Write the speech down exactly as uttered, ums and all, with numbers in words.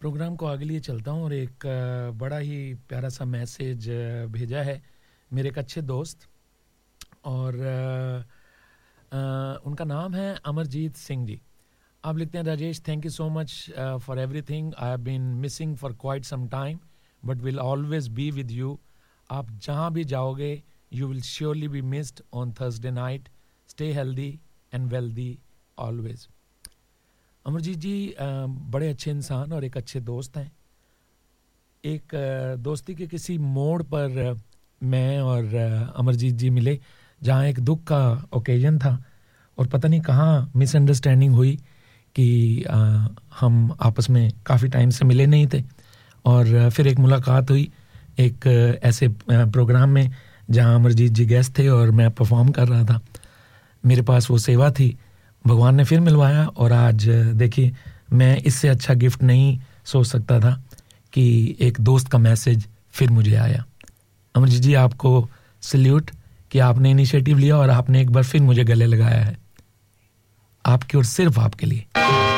Programme को आगे लिए चलता हूं और एक बड़ा ही प्यारा सा मैसेज भेजा है मेरे एक अच्छे दोस्त और आ, आ, उनका नाम है अमरजीत सिंह जी। आप लिखते हैं, Rajesh thank you so much for everything, I have been missing for quite some time but will always be with you. आप जहां भी जाओगे you will surely be missed on Thursday night. Stay healthy and wealthy always. Amarjeet जी बड़े अच्छे इंसान और एक अच्छे दोस्त हैं। एक दोस्ती के किसी मोड़ पर मैं और अमरजीत जी मिले जहाँ एक दुख का ओकेजन था और पता नहीं कहाँ मिसअंडरस्टैंडिंग हुई कि आ, हम आपस में काफ़ी टाइम से मिले नहीं थे और फिर एक मुलाकात हुई एक ऐसे प्रोग्राम में जहाँ अमरजीत जी गेस्ट थे और मैं परफॉर्म कर रहा था। मेरे पास वो सेवा थी, भगवान ने फिर मिलवाया और आज देखिए मैं इससे अच्छा गिफ्ट नहीं सोच सकता था कि एक दोस्त का मैसेज फिर मुझे आया। अमरजीत जी आपको सल्यूट कि आपने इनिशिएटिव लिया और आपने एक बार फिर मुझे गले लगाया है, आपके और सिर्फ आपके लिए।